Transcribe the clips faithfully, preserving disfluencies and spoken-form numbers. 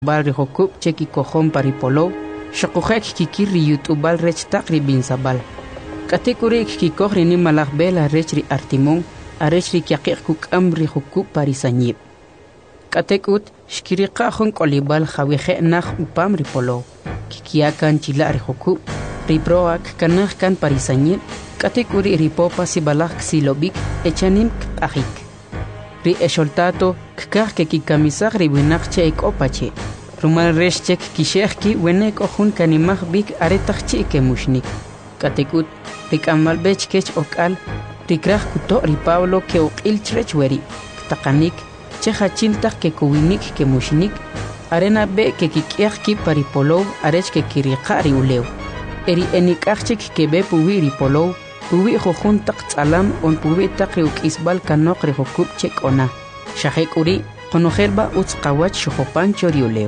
Barri Hokub cheki kohon paripolo, shakujek kikiri yutubal rech takri bin sabal. Katekuri kikokri ni malakbela rechri artimon, arechri kiakik kuk amri hukub parisanyib. Katekut shkiri kahon kolibal hawihe nah upam ripolo, kikiakan chila hukub, riproak kanah kan parisanyib, katekuri ripopa sibalak silobik echanim kahik. Ri esholtato kkah ke kikamisak ribuinak cheik opache. Rumal reshchek kisheki wenek ohun kanimah bik aretach chike mushnik. Katekut rikamal bech kech okal rikrah kuto ri Pablo ke okil chrechweri. Takanik chehachiltak ke kuwinik ke mushnik. Arena be ke kikiach ki paripolo arech ke kirika riuleu. Eri enikachik ke be puwi ripolo. Puwi jojun tak tsalam on puwi tak riuk isbal kanok rihokub chek ona. Shahek uri konojelba utzkawach shojopan choriuleo.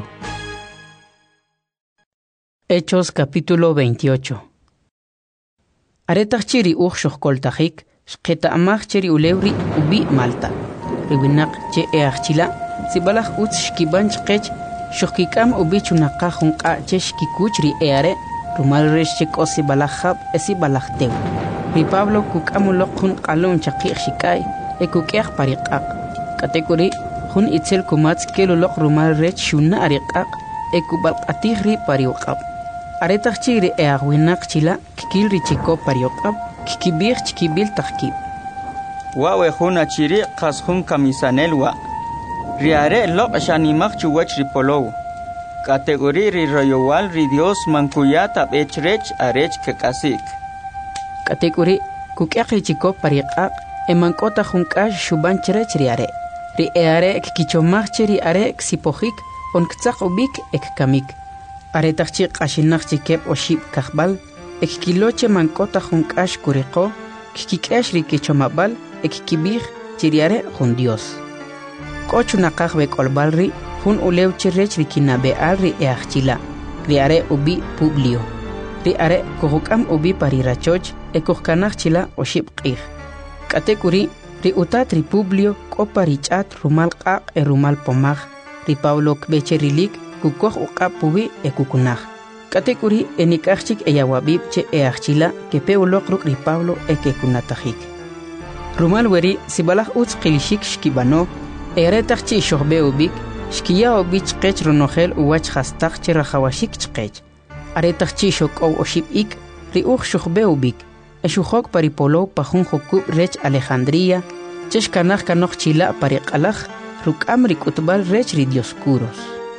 Hechos capítulo veintiocho. Aretach chiri uch shohkoltajik, shketa amach chiri uleuri ubi Malta. Riwinak che eachila, sibalach utz shkiban chkech, shohkikam ubi chunakajun ka che shkikuchri eare, rumal resh chek osi balachab esi balachteu. Ri Pablo kukamulok hun qalon chaqih shikai e kukiah pariqaq. Katekuri hun itzel kumatz kelulok rumal rech shuna ariqaq e kubalqatih ri pariuqab. Aretach chiri e agwinak chila kikil ri chiko pariuqab kikibir chikibil tahkib. Wawe hun achiri qas hun kamisanelwa. Riare lok shanimak chuwach ripolow. Kategori ri royowal ri Dios mankuyata echrech arech kekasik. Katekuri kukiakri chiko pariqaq emankota junkash shuban chrech riare. Ri eare kikichomach chiri are ksipojik on ktzaq ubik ek kamik. Aretach chi qashinach chikep oshib kahbal ek kiloche mankota junkash kuriqo kikikesh ri kichomabal ek kibij chiriare jun Dios. Kochu naqaj bek olbalri jun ulew chirech ri kinabeal ri eachila. Ri are ubi Publio. Ri are kuhukam ubi parirachoch e kuhkanach chila oshib qih. Katekuri ri utat ri Publio koparichat rumal qaq e rumal pomaj. Ri Pablo kbecherilik kukoh uqab pubi e kukunaj. Katekuri enikachik e yawabib che e achila ke peulok ruk ri Pablo e ke kunatajik. Rumal weri sibalaj utz qilishik shkibano e retach chi shohbe ubik shkiya ubich qech runojel uwach hastach che rajawashik chqech. Aretach chi shok o oshib ik ri uch shohbe ubik. Eshujok paripolo pajun jokub rech Alejandría, cheshkanaj kanoj chila pariqalaj, rukam rikutbal rech ri Dioscuros.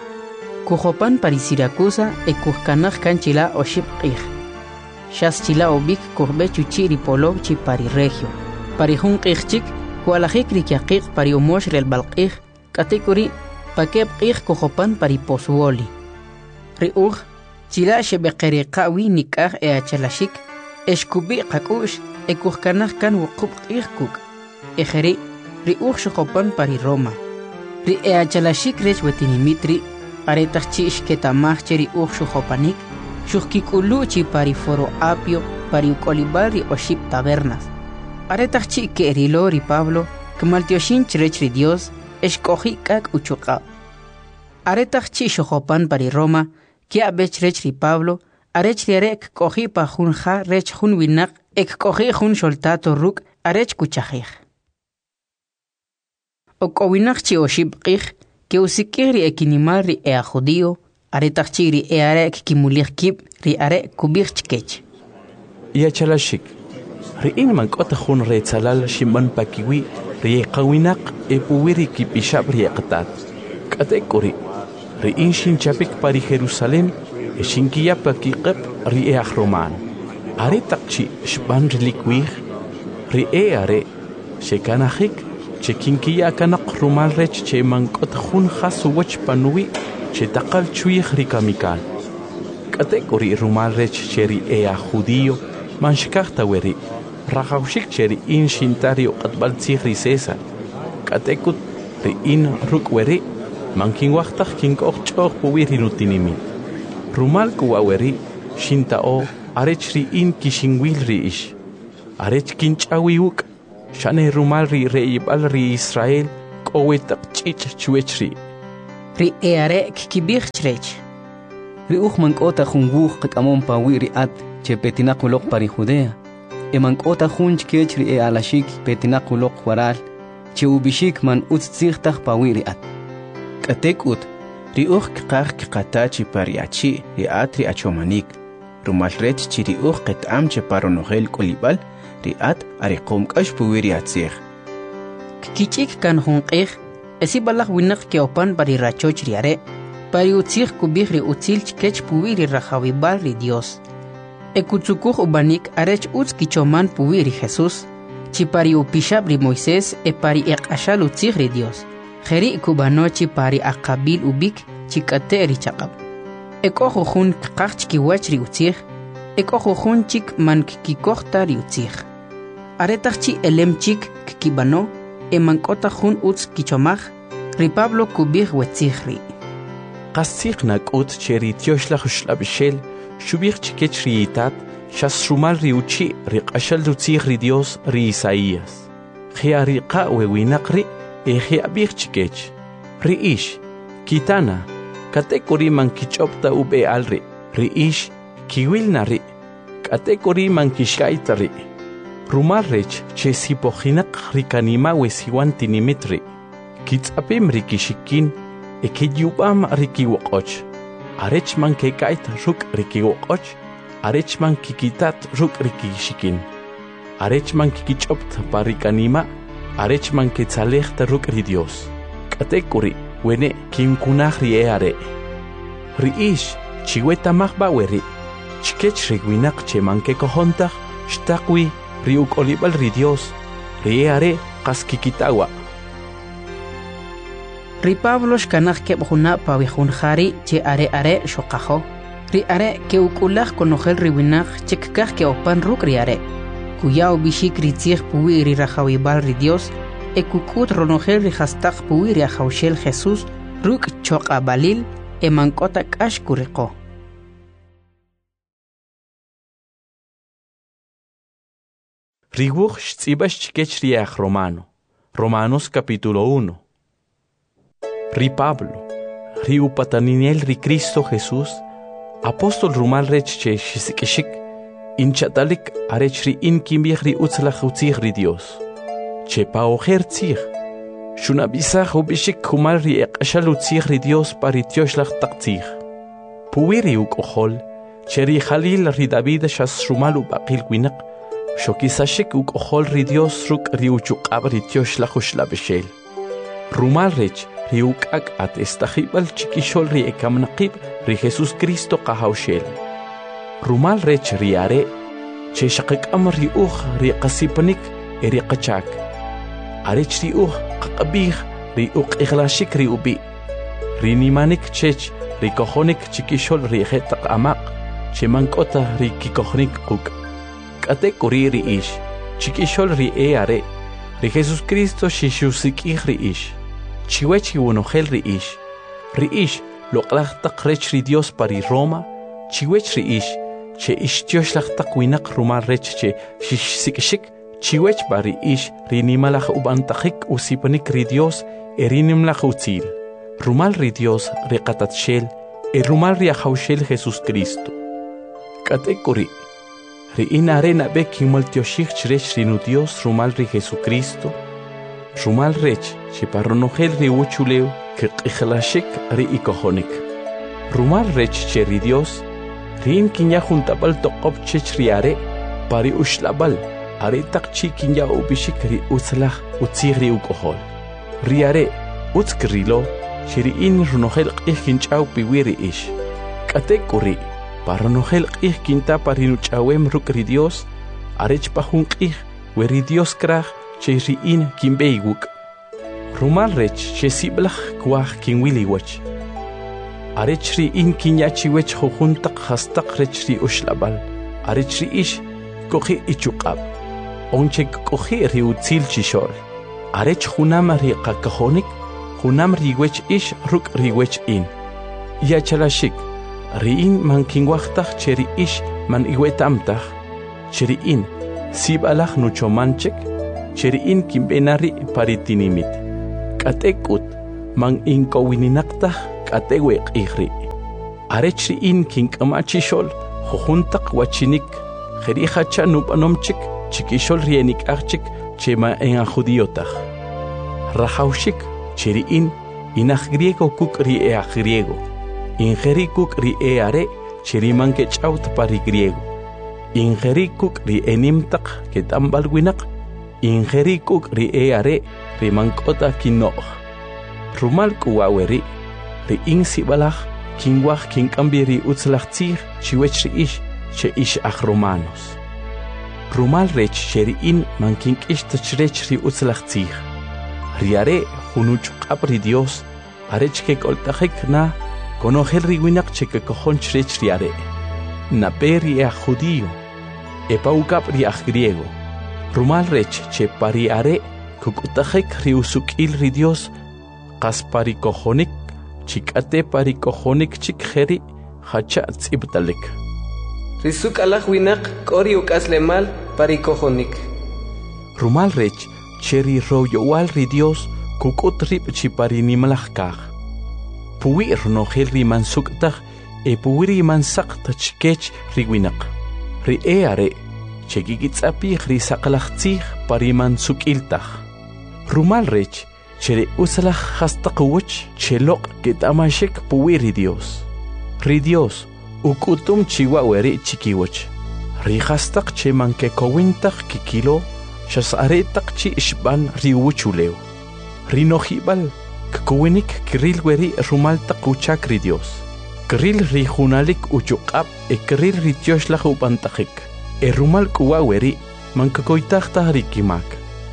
Kujopan pari Siracusa e kujkanaj kan chila oshib qij. Shas chila obik kujbe chuchi ripolo chi pari regio. Parijun qijchik, kualajik rikiaqik pari umosh rel balqij, katekuri pakeb qij kujopan pari posuoli. Ri uj, chila shebeqeriqawi nikaj e achalashik, Eshkubi qakush e kujkanaj kan wuqub qijkuk. Ejeri ri uj shojopan pari Roma. Ri e achalashik rech wetinimitri, aretach chi ishketamaj cheri uj shojopanik, shuhkikulu chi pari foro apio, pari ukolibal ri oshib tabernas. Aretach chi kerilo ri Pablo, kmaltioshin chrech ri Dios, eshkoji kak uchuqab. Aretach chi shojopan pari Roma, kia bech rech ri Pablo, arech riarek koji pa jun ja rech jun winak ek koji jun soltato ruk arech kuchajij. Ok winak chi oshib qij ke usikiri ekinimal ri ea judío aretach chi ri e arek kimulich kib ri arek kubich chkech. Ya chalashik ri in man kota jun re tsalal shimban pakiwi ri qawinak e puwiri kipishab ri qatat. Katekuri ri in shin chapik pari Jerusalem Shinkiya pakiqab ri e roman. Are takchi shban relikwih ri e are shekanahik chekinkiya kanak rumal rech che mankot khun khas wach panui che taqal chuih ri kamikal. Katekori rumal rech cheri e a judío manshkahta weri rajawshik cheri in shintario qatbal ri César. Katekut ri in rukweri mankin waqtaq kinkok choq puwiri nutinimi. Rumal kuwaweri shintao arech ri in kishingwil ri ish. Arech kinchawiuk shane rumal ri reibal ri Israel kowetaq chich chuechri. ri eare kibich chrech. Ri uch mankota junguch qamon pawi riat che petinaquloq pari Judea. E mankota junch kech ri e alashik petinaquloq waral che ubishik man utzigtaq pawi riat. Katekut ri uch qaq qatachi pariachi ri atri achomanik. Rumalrech chi ri uch qetam che paronogel kolibal ri at ariqom qash pawi riatzig. Kichik kan junqih esi balaq winaq ke opan pari rachoch riare. Pari utzig kubih ri utzil chkech puwi ri rajawibal ri Dios. Ekutsukuj ubanik arech utz kichoman puwi ri Jesús. Chi pari upishab ri Moisés e pari eqashal utzig ri Dios. Jeri kubano chi pari aqabil ubik chi kate ri chaqab. Eko jujun qaq chikiwach ri utzig. Eko jujun chik man kikikohta ri utzig. Aretach chi elem chik kikibano e mankota jun utz kichomaj ri Pablo kubih wetzig ri. Qasig nakut cheri tioshlach shlabishel shubich chikech riitat shas rumal riuchi riqashal rutzig ri Dios ri Isaías. Khiariqa wewinaqri e khiabich chikech. Ri ish kitana katekori man kichopta ube alri. Ri ish kiwilnari katekori man kishkaitari. Rumal rech che sipojinak rikanima wesiwan tinimitri. Kitzapim rikishikin e que yubam rikiwokoch. Arechman ke kait ruk rikiwokoch. Arechman kikitat ruk rikishikin. Arechman kikichopt parikanima. Arechman ke tzalechta ruk ri Dios. Katekuri wene kinkunach rieare. Riish chiweta mahbaweri. Chikech rigwinak cheman ke kohontach. Shtakwi riuk olibal ri Dios. Rieare kaskikitawa. Ri Pablo shkanaj ke bjuna pawihun jari che are are shoqajo. Ri are ke ukulaj konojel riwinaj chekkaj ke opan ruk ri are. Kuyao bishik ritzig puwi ri rajawibal ri Dios. E kukut ronojel ri hastaq puwi ri ajawshel Jesús ruk choqa balil e mankota kash kuriqo. Riguj shtsibash chikech riach Romano. Romanos capítulo uno. Ri Pablo, ri upataninel ri Cristo Jesús, apóstol rumal rech che shisikishik, inchatalik arech ri inkimbich ri utzlach utzig ri Dios. Che paojer tzig, shunabisach ubishik kumal ri eqashal utzig ri Dios pari tioshlach taktzig. Puwiri ukohol, che ri Jalil ri David shas rumal ubaqil winak, shokisashik ukohol ri Dios ruk ri uchuqab ri tioshlach ushlabishel. Rumal rech, riukak at estajibal chikishol ri ekamnaqib ri Jesus Cristo qahawshel. Rumal rech riare, che shaqikam ri uj ri qasipanik e ri qachak. Arech ri uj qaqabih ri uq iglashik ri ubi. Ri nimanik chech ri kohonik chikishol ri jetaq amaq, che mankota ri kikohnik quk. Katek uri ri ish, chikishol ri e are, ri Jesus Cristo shishusikih ri ish. Chiwechi unogel ri ish. Ri ish loqlachtaq rech ri Dios pari Roma. Chiwech ri ish. Che ish tioshlachtaq winak rumal rech che shishsikishik. Chiwech bari ish ri nimalach ubantaqik usipanik ri Dios e rinimlach utzil. Rumal ri Dios ri qatatshel e rumal ri ajawshel Jesus Cristo. Katekuri. Ri inarena beki multioshik chrech ri nu Dios rumal ri Jesucristo. Rumal rech, che parronogel ri uchuleu, que qijlashik ri ikohonik. Rumal rech che ri Dios, rin kinya juntabal toqob chech riare, pari ushlabal, are takchi kinya ubishik ri utzlach, utzig ri ukohol. Riare, utzkrilo, che ri in runogel qih kinchau piwiri ish. Katekuri, parronogel qih kinta parinuchawem ruk ri Dios, arech pahun qih, we ri Dios krach, che ri in kimbeiguk. Rumal rech che siblach kwach kinwiliwach. Arech ri in kinyachi wech jujuntak hastaq rech ri ushlabal. Arech ri ish kohi ichuqab. Onche kohi ri utzil chishol. Arech junam ri qakahonik, junam ri wech ish ruk ri wech in. Yachalashik, ri in man kinwachtach che ri ish man iwetamtach. Che ri in sibalach nuchomanchek, che ri in kimbenari paritinimit. Katekut, man inkowininaktah k'atewe q'ijri arechri in kink'amachishol jujuntaq wachinik jeri hacha nub'anomchik chikishol rienik'ajchik chema en a judíotaq rajawshik cheri in inaj griego kuk ri e a griego ingeri kuk ri e are cheri man kech'awt pari griego ingeri kuk ri enimtaq ketambal winaq ingeri kuk ri e are ri man k'ota kino'j rumal k'uwaweri ri in sibalaj kinwaj kink'ambi ri utzlaj tzij chiwech ri ix che ix aj romanos rumal rech cheri in man kink'ix tachrech ri utzlaj tzij ri are junuchq'ab ri Dios arech ke k'oltajik na konojel ri winaq che kekojon chrech ri are nape ri aj judío epawkab ri aj griego rumal rech che pari are kuk'utajik ri usuk'il ri Dios qas pari kojonik chik'ate pari kojonik chik jeri hacha tz'ibtalik risuk alaj winaq k'ori uk'aslemal pari kojonik rumal rech cheri royowal ri Dios kuk'ut rib' chi pari nimalaj kaj puwi' ronojel ri mansuk'taj e puwi ri mansaq tachkech ri winaq ri e are che kikitz'apij ri saqlaj tzij pari mansuk'iltaj rumal rech cheri utzlaj jastaq uwach cheloq' ket'amashik puwi ri Dios ri Dios uk'utum chiwa'weri chikiwach ri jastaq che man kekowintaj kikilo xas'aretaq chi ixb'an ri uwuchulew ri nojib'al kkuwinik kiril weri rumal taq uchak ri Dios kiril ri junalik uchuq'ab e kiril ri tyoxlaj ub'antajik e rumal k'uwa'weri man kekoytajtaj ri kimak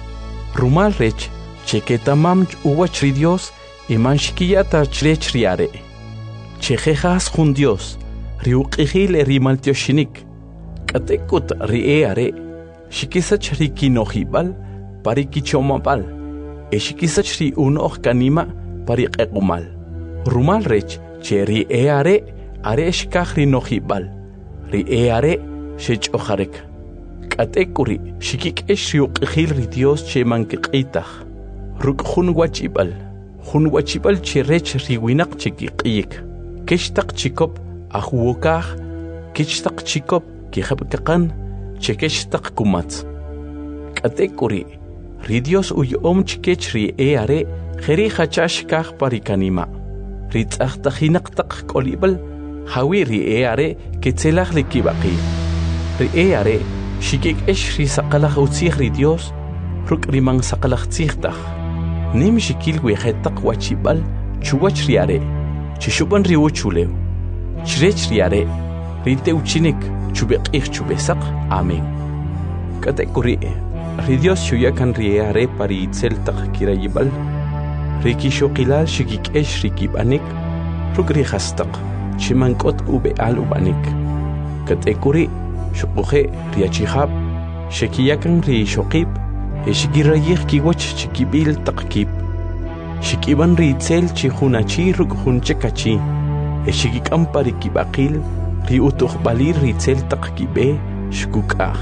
rumal rech che ketamam uwach ri Dios y man xikiyata chrech ri are che jejas jun Dios ri uq'ijil e ri maltyoxinik k'atekut ri e are xikisach ri kinojib'al pari kichomab'al e xikisach ri unoj kanima pari q'equmal rumal rech che ri e are are xkaj ri nojib'al ri e are xech'ojarek k'atekuri xikik'ex ri uq'ijil ri Dios che man kiq'itaj ruk' jun wachib'al jun wachib'al che rech ri winaq che kiq'iyik kextaq chikop ajwokaj kextaq chikop kijab'kaqan che kextaq kumatz k'atekuri ri Dios uyom chikech ri e are jeri hachax kaj pari kanima ri tz'ajtajinaqtaq k'olib'al jawi ri e are ketzelaj li kib'aqi ri e are xikik'ex ri saqalaj utzij ri Dios ruk' ri man saqalaj tzijtaj nim xikil wijetaq wachib'al chuwach ri are chixub'an ri uchulew chrech ri are ri teuchinik chubeq'ij chubesaq amén k'atekuri ri Dios xuyakan ri e are pari itzel taq kirayib'al ri kixoqilal xikik'ex ri kib'anik ruk' ri jastaq chiman k'ot ub'e'al ub'anik k'atekuri xuquje ri achijab xekiyakan ri xoqib' e xikirayij kiwach chikib'il taq kib' xikib'an ri itzel chi jun achi ruk' jun chek achi e xikik'am pari kib'aqil ri utujb'alir ri itzel taq kib'e xkuk'aj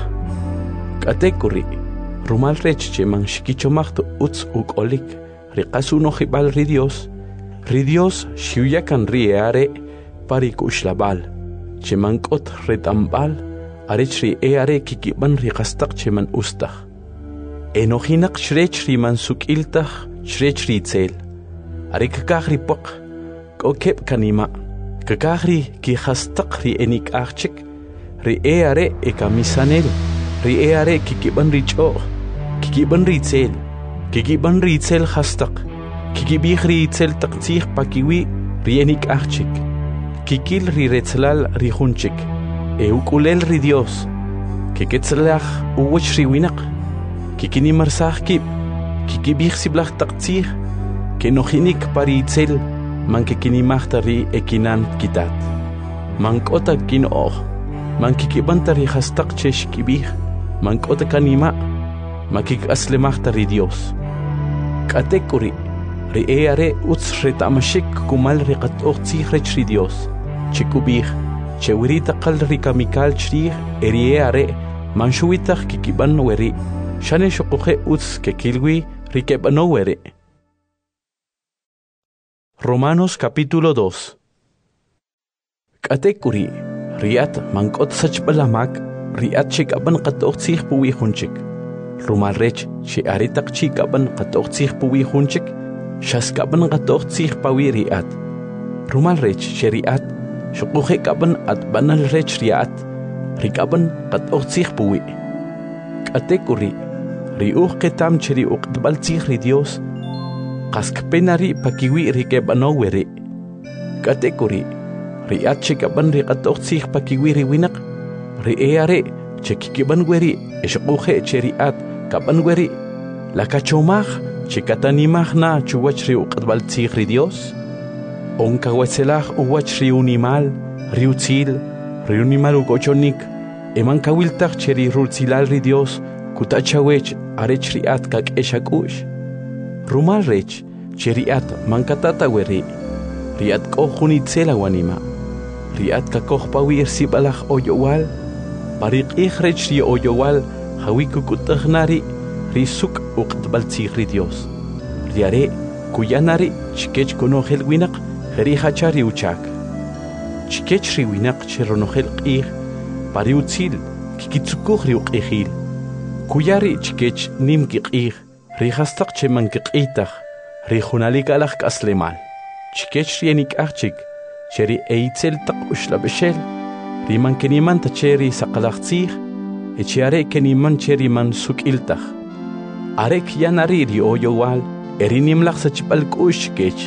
k'atekuri rumal rech che man xikichomaj utz uk'olik ri qas unojib'al ri Dios ri Dios xiuyakan ri e are pari ku'xlab'al che man k'ot retamb'al arech ri e are kikib'an ri qastaq che man ustaj enojinaq chrech ri mansuk'iltaj chrech ri itzel are kakaj ri poq k'okeb' kanima kakaj ri kijastaq ri enik'ajchik ri e are e kamisanel ri e are kikib'an ri ch'o'j kikib'an ri itzel kikib'an ri itzel jastaq kikib'ij ri itzel taq tzij pakiwi ri enik'ajchik kikil ri retzlal ri junchik e uk'ulel ri Dios keketzlaj uwach ri winaq kikinimarsaj kib' kikib'ij siblaj taq tzij kenojinik pari itzel man kikinimajta ri ekinan kitat man k'ota kin'oj man kikib'anta ri jastaq che xkib'ij man k'ota kanima ma kik'aslemajta ri Dios k'atekuri ri e are utz reta'mashik kumal ri qat'oj tzij rech ri Dios chikub'ij che weri taqal ri kamikal chrij e ri e are man xuwitaj kikib'an weri xane xuquje utz kekilwi ri keb'ano weri Romanos capítulo dos. Katekuri, riat mankot sachbalamak, riat chikaban qatoqtsih puwi hunchik. Rumal rech chi aritak chikaban qatoqtsih puwi hunchik, shaskaban qatoqtsih pawi riat. Rumal rech sheriat, shuquhe kaban at banal rech riat, rikaban qatoqtsih puwi. Katekuri, riuh ketam cheri uqtbaltsih ri Dios, qaskpenari pakiwi rikebanoweri. Katekuri, riat chikaban riqatoqtsih pakiwi riwinak, rieare chekikiban weri eshuquhe cheriat kaban weri, lakachomaj chikatanimaj na chuwach riuqtbaltsih ri Dios, onkawetzelaj uwach riunimal, riutzil, riunimal ukochonik, eman kawiltaj cheri rutzilal ri Dios, kutachawech arech riat kak eshakush. Rumal rech cheriat mankatata weri, riat kohunitzela wanima, riat kakohpawi irsibalaj oyowal, parik rech ri oyowal hawikukutajnari risuk uqtbaltsih ri Dios, riare kuyanari chikech konojel winak heri hachari uchak, chikech ri winak cheronojel qih pariutzil kikitsukuj ri uqihil, kuyari chikech nimki qih rihastaq chemanki q'itaj rijunalik alaj k'aslemal, chikech rienik ajchik cheri eitzel taq uxlabexel riman keniman tacheri saqalaqtzij echiare keniman cheri man suk'iltaj arek yanari ri oyowal eri nimlaq sachb'al k'ux chikech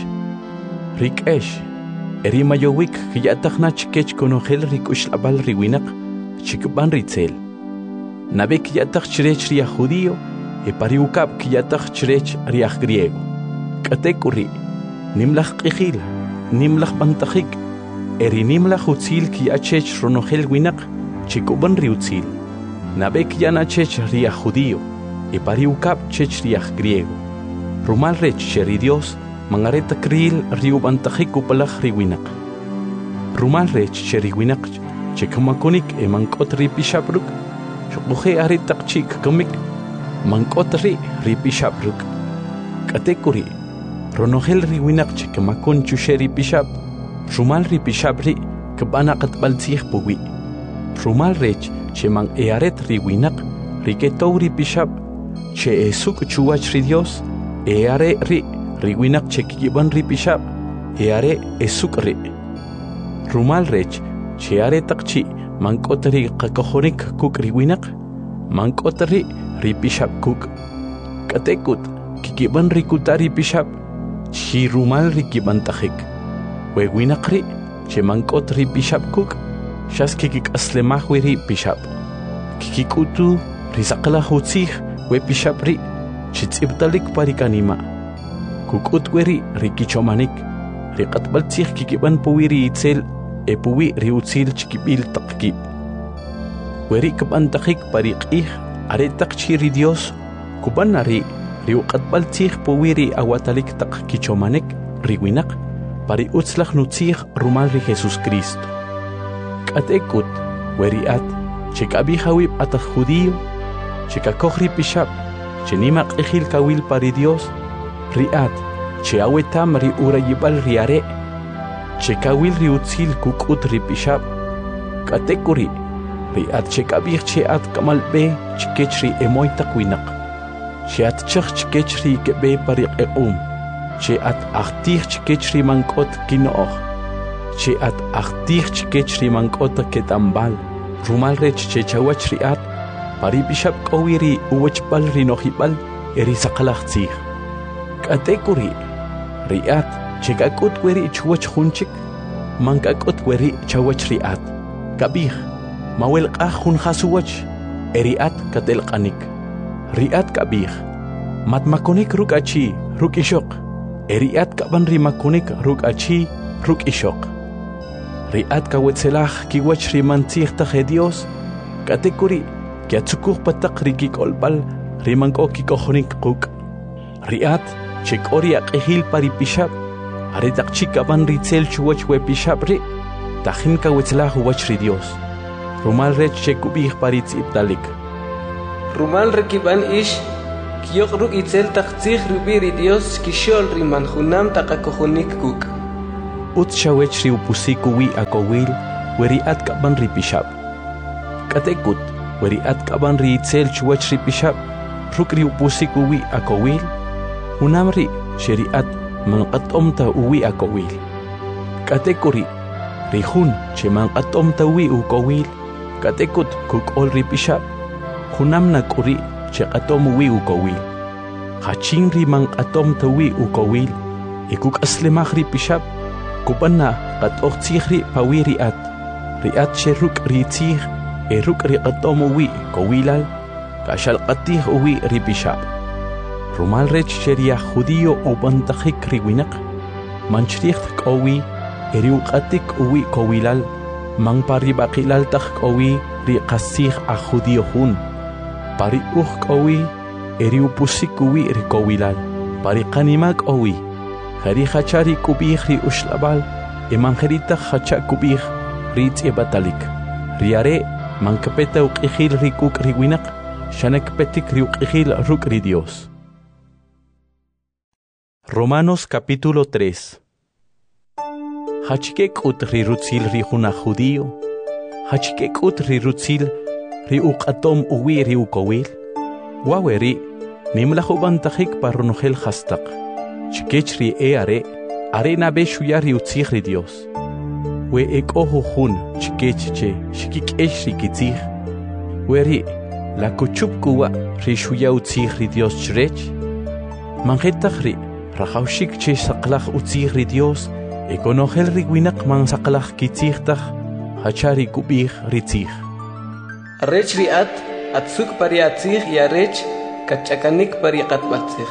rik'ex eri mayowik kiyatajna chikech konojel ri k'uxlab'al ri winaq chikb'an ritzel nabe kiyataj chirech ri judío e pariukab kiyataj chirech ri griego. Katekuri, nimlaj q'ijil, nimlaj bantajik, eri nimlaj utzil kiyachech ronojel winak, chikuban ri utzil. Nabe kiyanachech ri judío, e pariukab chech ri griego. Rumal rech cheri Dios, mangareta kril ri ubantajik upalaj ri winak. Rumal rech cheri winak, chekamakonik e mankot ri pishabruk, shuquhe aritak chik kamik, mankotri ripishabruk. Katekuri, ronojel riwinak chikamakon chusheri pishab, rumal ripishabri kabana qatbaltsih puwi. Rumal rech cheman earet riwinak riketou ripishab, che esuk chuwach ri Dios, eare ri riwinak chekikiban ripishab, eare esuk ri. Rumal rech cheare takchi mankotri qakojonik kuk riwinak, mankotri ripishab kuk. Katekut kikiban rikuta ripishab, chi rumal rikiban tajik. Wewinakri che mankot ripishab kuk, shas kikik aslemah we ripishab. Kikikutu risakala hutzih we pishab ri, chitzibtalik parikanima. Kukut weri rikichomanik, rikatbaltzih kikiban puwiri itzel, e puwi riutzil chikibil takkib. Weri kaban tajik pariqih, aretak chiri Dios, kubanari riuqatbaltzih puwiri awatalik tak kichomanek riwinak, pari utzlach nutzih rumal ri Jesus Cristo. Katekut, weriat, chekabi hawib atak judío, chekakoj ripishab, chenimak ejil kawil pari Dios, riat, che awetam ri urayibal riare, chekawil riutzil kukut ripishab. Katekuri, riat chekabih cheat kamalbe chikech ri emoy takwinak, cheat chach chikech ri kebe pariq equm, cheat achtih chikech ri mankot kinooh, cheat achtih chikech ri mankot ketambal, rumal rech chechawach riat, paribishab kowiri uwachbal ri nohibal eri saqalaqtzih. Katekuri, riat chekakut weri chuwach hunchik, mankakut weri chawach riat, kabih mawel qahun khasuwach, eriat katelqanik, riat kabih, matmakonik ruk achi, ruk ishok, eriat kaban rimakonik ruk achi, ruk ishok. Riat kawetzelaj kiwach rimantzih taje Dios, katekuri, kiatzukuj patak rikik olbal, rimanko kikojonik kuk. Riat, chek ori aqehil paripishab, aretak chikaban ritzel chuwach we pishabri, tajin kawetzelaj uwach ri Dios. Rumal rech chekubih paritz ibdalik. Rumal rekiban ish, Kiyok ruk itzel taktzih rubiri Dios kishol riman hunam takakohunik kuk. Ut shawech ri upusiku wi akowil, weri at kaban ri pishab. Katekut, weri at kaban ri itzel chuwech ri pishab, ruk ri upusiku wi akowil, hunam ri sheri at manqat omta uwi akowil. Katekuri, ri hun che manqat omta uwi ukowil, katekut kuk ol ri pishab, hunam na kuri che qatom uwi ukowil. Haching ri manqatom ta uwi ukowil, ikuk aslemach ri pishab, kubanna qat oqtzih ri pawi ri at, ri at she ruk ri tzih, e ruk ri qatom uwi kowilal, kashal qatih uwi ri pishab. Rumal rech sheria judío o bantajik ri winak, manchricht kowi, eri uqatik uwi kowilal, man pari baqilal tak kowi ri qasih a judío hun. Pari uj kowi, eri upusik uwi ri kowilal, pari qanimak owi, jari hachari kubih ri ushlabal, eman jarita hacha kubih ri tziebatalik. Riare man kapeta uqihil ri kuk ri winak, shanek petik ri uqihil ruk ri Dios. Romanos capítulo tres. Hachikek ut ri rutzil ri juna judío, hachikek ut ri rutzil ri uqatom uwi ri ukowil, waweri nimlajuban tajik parronogel hastak, chikech ri e are, are nabe shuya ri utzih ri Dios, we ek ojo jun chikech che, shikik esh ri kitzih, weri la kuchup kuwa ri shuya utzih ri Dios chrech, manjetach ri rajaushik che saklach utzih ri Dios, ekonogel ri winak man saklach kitzih tach, hachari kubih ri tzih. Arrech riat atsuk pari atzih y arrech kachakanik pari qatbatzih.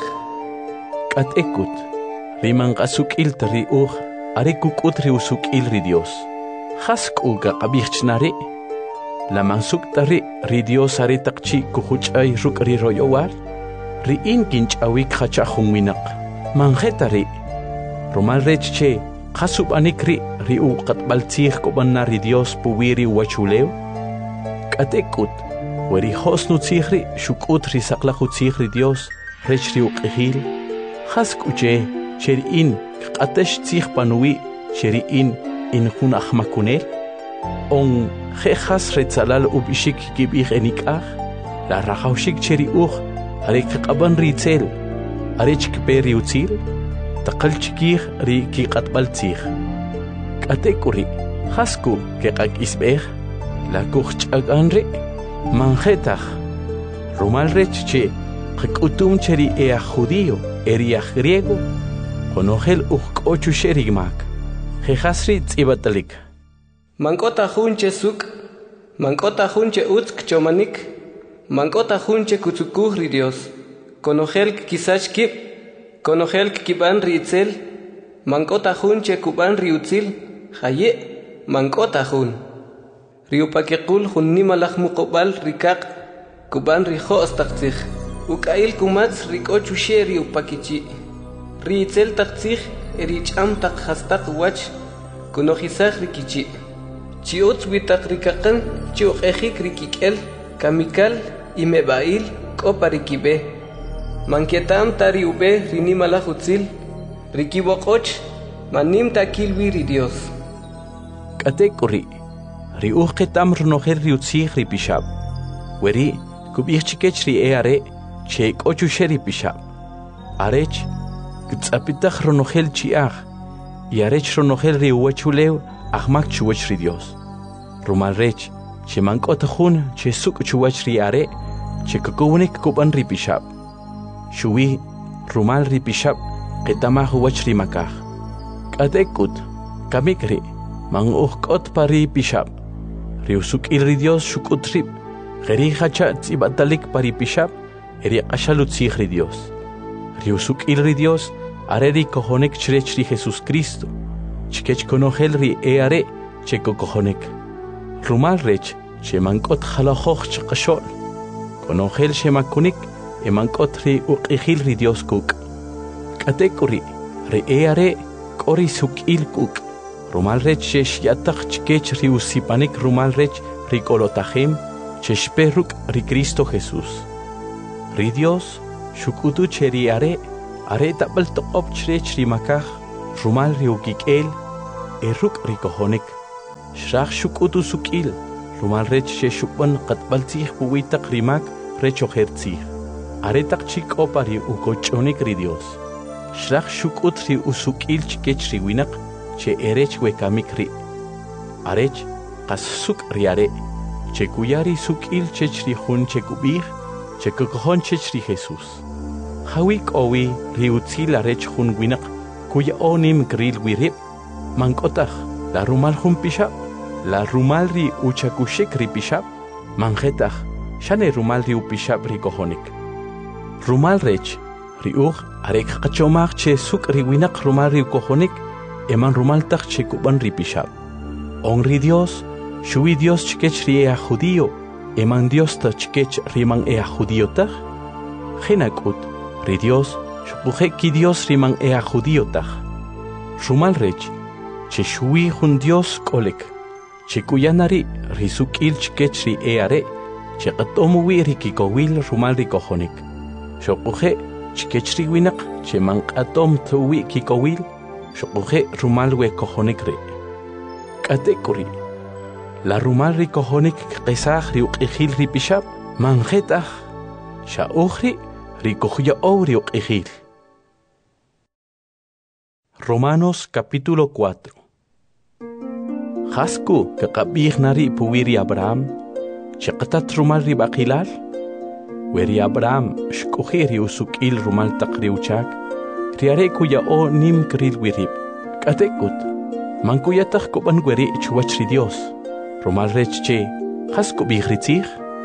Kat ekut, riman qasuk il tari uj, are kukut ri usuk il ri Dios. Hask uga qabichnare, la mansuk tari ri Dios are takchi kuhuchay ruk ri royowar, ri in kinch awik hachahun winak. Manjetari, rumal rech che, qasub anikri ri u qatbaltzih kubanna ri Dios puwiri wachuleo, Katekut, weri hosnu tzihri, shukut ri saklaju tzihri Dios, rech ri uqihil, hask uche, sheri in, qatesh tzih panui, sheri in, in hun ahmakunel, on jejas retzalal ubishik kibih enikah, la rajaushik cheri uj, are qaban ri tzel, are chikpe ri utzil, taqal chikih ri ki qatbal tzih. Katekuri, hasku ke qak isbeh, la kuch'aganri manjetach rumal rech che qikutum cheri ea judío eria griego konogel uqochu sherigmak jehasri tsibatalik Mankota junche suk mankota junche utsk chomanik mankota junche kutsukuh ri Dios konogel kisach kib konogel kiban ritzel mankota junche kuban riutzil haye mankota jun Riupakekul hunima lach muqobal rikak kuban riho astakzih ukail kumats rikochu she riupakichi riitzel takzih ericham tak hastak wach kunohisach rikichi chiuts witak rikakan chiuqejik rikikel kamikal imebail koparikibe mankietam tari ube rinima lach utzil rikibokoch manim takil wiri Dios Katekuri ri uj ketam rnojer ri utzih ri pishab. Weri, kubich chikech ri e are, che ochu sheri pishab. Arech, gtzapitach rnogel chiach, y arech rnogel ri uwechuleu, ahmak chuwech ri Dios. Rumal rech, che mankot jun, che suk chuwech ri are, che kukunik kuban ri pishab. Shuwi, rumal ri pishab, ketamah uwech ri makach. Katekut, kamikri, mang uj kot pari pishab. Riusuk il ri Dios shukutrip, geri hacha tzibatalik pari pishab, eri ashalut tzih ri Dios. Riusuk il ri Dios, areri kohonek chrech ri Jesus Cristo, chikech konogel ri e are, cheko kohonek. Rumal rech, che mankot halahoch chakashol, konogel she makunik, e mankot ri uqihil ri Dios kuk. Katekuri, ri e are, kori suk il kuk. Rumal rech shesh yatach chikech ri usipanik rumal rech ri kolotajem, cheshperuk ri Cristo Jesús. Ri Dios, Shukutu cheri are, are tabal toqop chrech rimakah, rumal riukikel, eruk rikohonik. Shrach shukutu sukil, rumal rech she shukban qatbaltih puwitak rimak rechohertzih. Are tak chik opari ukochonik ri Dios. Shrach shukut ri usukil chikech riwinak, che erech wekamik ri. Arech, qas suk riare, che kuyari sukil chech ri hun che kubih, che kukohon chech ri Jesus. Hawik owi riutzil arech hun winak, kuya onim gril wirip, mankotach, la rumal hun pishap, la rumal ri uchakushik ri pishap, manjetach, shane rumal ri upishap ri kohonik. Rumal rech, ri uch, arek kachomach che suk ri winak rumal ri kohonik, eman rumal tach che kuban ri pishap. On ri Dios, shui Dios chikech ri ea judío, eman Dios ta chikech riman ea judío tach, genakut, ri Dios, shupuje ki Dios riman ea judío tach. Rumal rech, che shui hun Dios kolek, che kuyanari risukil chikech ri eare, che qatomuwi ri kikowil rumal ri kohonik. Shupuje chikech ri winak, che man qatom tuwi kikowil, shupuje rumal we kohonik ri. Katekuri, la rumal ri kohonik qesach ri uqihil ri pishap, manjetach, sha ukhri ri kohya ri uqihil. Romanos capítulo cuatro. Hasku que qabih nari puwiri Abraham, chaqatat rumal ri baqilal, weri Abraham shkuhiri usukil rumal taqri uchak, riare kuya o nim kril wirib, katekut, mankuyatach kuban weri chuwach ri Dios, rumal rech che, hasku bihritzich?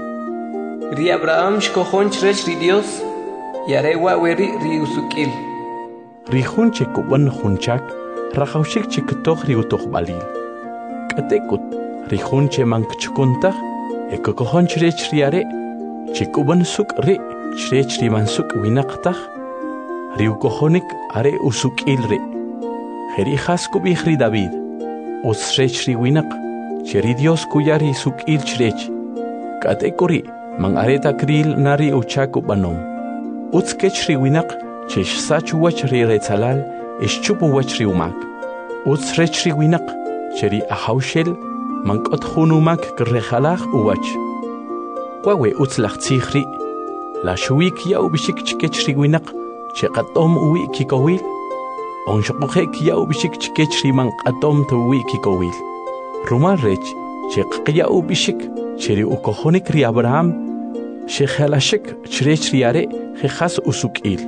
Ri Abraham shkohon chrech ri Dios, yare wa weri ri usukil. Rihun che kuban hunchak, rajaushik che ketoch ri utoch balil. Katekut, rihun che mankchukuntach, e kokohon chrech riare, che kuban suk ri, chrech ri mansuk winaqtach, ri ukohonik are usukil ri. Heri hasku bihri David, usrech ri winak, che ri Dios kuyari sukil chrech. Katekuri, man areta kril nari uchaku banom. Utskech ri winak, chesh sachu wach ri retzalal, ish chupu wach ri umak. Uts rech ri winak, cheri ahaushel, mankot hunumak grejalach uwach. Kwawe uts lach tsikhri, la shuik ya ubishik chikech ri winak, che qatom uwi kikowil. On shokukek ya ubishik chikech ri man qatom tu uwi kikowil. Rumal rech, che qya ubishik, cheri ukohonik ri Abraham, she khalashik chrech riare, he khas usukil.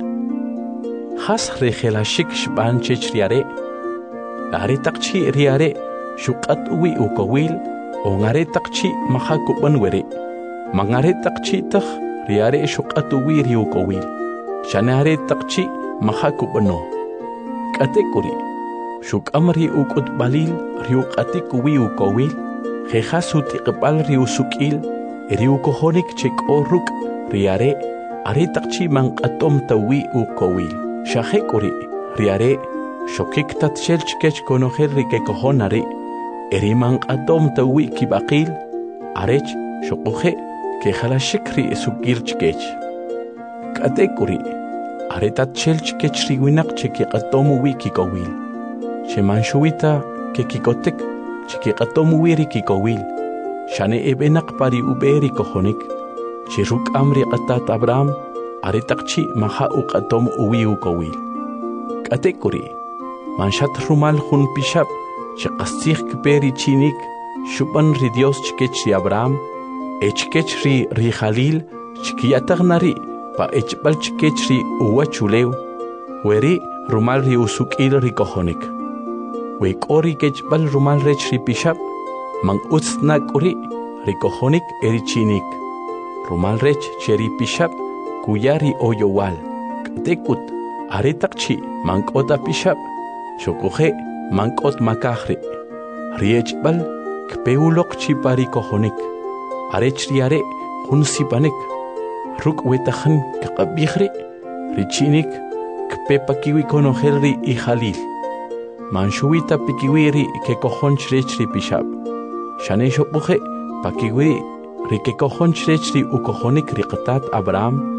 Has rejelashik shban chech riare, are takchi riare, shukat uwi ukowil, on are takchi mahakuban were, mangare takchi tak riare shukat uwi riukowil, shanare takchi mahakubano. Katekuri, shukamri ukut balil, riukatik uwi ukowil, hejasuti kepal riusukil, riukohonik chek oruk, riare, are takchi mang atom tawi ukowil. Shahekuri, riare, shokik tat shelchkech konoher rike kohonari, erimang atom tawi kibakil, arech, shokuhe, ke halashikri sukirchkech. Katekuri, aretat shelchkech riwinak cheki atomu wiki kowil. Shemanshuita ke kikotek, cheki atomu wiri kikowil. Shane ebenak pari uberi kohonik, chiruk amri atat Abraham, aretakchi maha uqatom uwi ukowil. Katekuri, manshat rumal hun pishap, chaqastikh kperi chinik, shuban ri Dios chikech ri Abraham, echkech ri ri Khalil, chikiyatagnari, pa echbal chikech ri uwachulew, weri rumal ri usukil ri kohonik. Wekori kechbal rumal rech ri pishap, mang utsnak uri ri kohonik eri chinik. Rumal rech cheri pishap, kuyari oyowal, katekut, aretakchi, mankota pishap, shokuhe, mankot makahri, riechbal, kpeulok chipari kohonik, arechriare, hunsipanik, ruk wetahan kakabihri, richinik, kpepakiwi konohelri ihalil, manshuita pikiwiri ke kohonchrechri pishap, shane shokuhe, pakiwi, rike kohonchrechri ukohonik rikatat Abraham,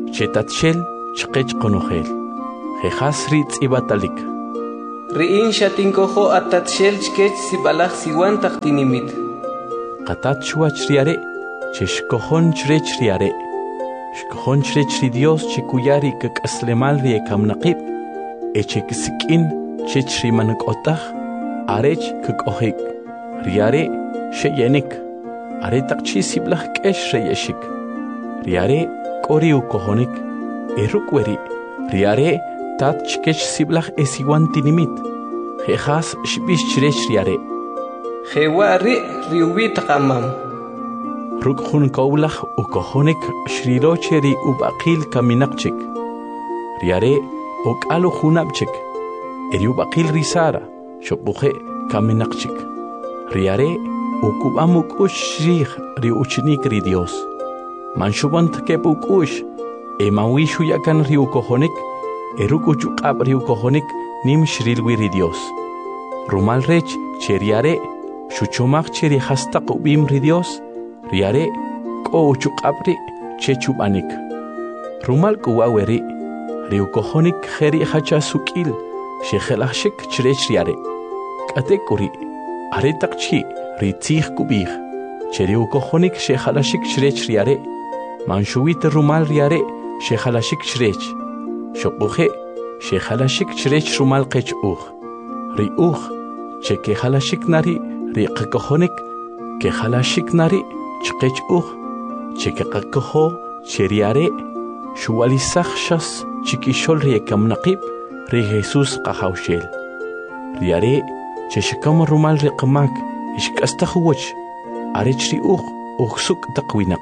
chetatshel chqech qonojel jejas ri tsibatalik ri'in shatinkojo atatshel chkech sibalaj siwan taqtinimit qatat chuach riare cheshkojon chrech riare shkojon chrech ri Dios chikuyari kakaslemal ri ekamnaqib echekisikin chech ri manqotaj arech kakojik riare sheyenik are taqchi siblaj kesh reyeshik riare kori ukojonik erukweri riare tat chkech siblaj esiwan tinimit jejas shbish chrech riare jewa ri riubi taqamam ruk khun kaulaj ukojonik shrirocheri ubaqil kaminaqchik riare okalu khunabchik eri ubaqil risara shopuje kaminaqchik riare ukubamuk ushrih ri uchnik ri Dios manshubant kepuk ush emawishu yakan ri ukojonik erukuchu qab ri ukojonik nim shrilwi ri Dios rumal rech cheriare shuchumaq cheri hasta qubim ri Dios riare ko uchu qabri chechubanik rumal kuwaweri ri ukojonik kheri hacha sukil shekhelashik chrech riare katekuri are taqchi ri tsikh kubih cheri ukojonik shekhalashik chrech riare manshuwit rumal riare shekhalashik chrech shopuje shekhalashik chrech rumal qech uj ri uj cheke halashik nari ri qkojonik ke halashik nari chqech uj cheke qkojo cheriare shuwalisaj shas chikishol ri ekamnaqib ri Jesus qahawshel riare cheshkam rumal ri qmak ishk'astajuwach arech ri uj ujsuk taqwinaq.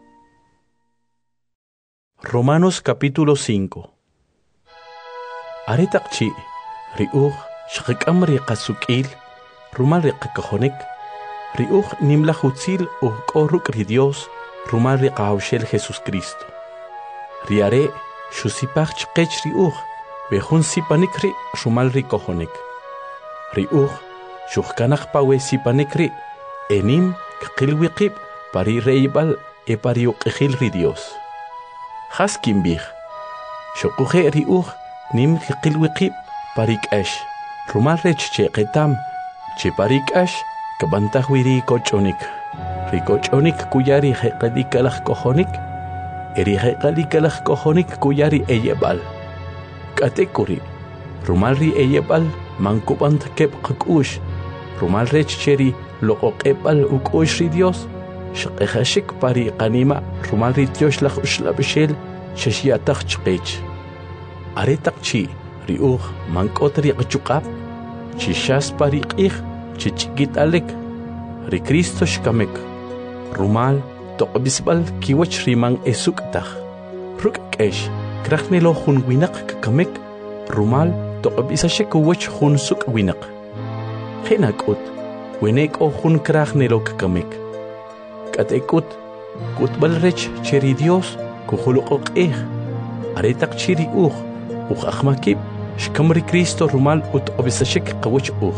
Romanos capítulo cinco. Are taqchi ri uj shqik'am ri qasuk'il rumal ri qkojonik ri uj nimla jutzil uj k'o ruk' ri Dios rumal ri qahawshel Jesucristo riare shusipaj chqech ri uj bejun sipanik ri rumal ri kojonik ri uj shujkanaj pawe sipanik ri enim qilwiqib pari reibal e pari uqijil ri Dios haskin bij shokuje ri uj nim qilwiqib pari k'ash rumal rech cheqetam che pari k'ash kabantaj wiri koch'onik ri koch'onik kuyari jeqalikalaj kojonik eri jeqalikalaj kojonik kuyari eyebal k'atekuri rumal ri eyebal mankubant kep qk'ush rumal rech cheri loqoqebal uk'ush ri Dios shqejashik pari qanima rumal ri Dios laj ushlabshel sheshiataj chqech are taqchi ri uj mank'ot ri qchuqab chishas pari q'ij chichikit alek ri Cristo shkamek rumal toqbisbal kiwach riman esuktaj ruk k'esh krajnelo jun winaq kkamek rumal toqbisashek wach jun suk winaq jenak'ut wenek o jun krajnelo kkamek k'atek'ut kutbal rech cheri Dios kujuluq'o q'ij are taqchi ri uj uj ajmakib shkam ri Cristo rumal utqbisashek qawach uj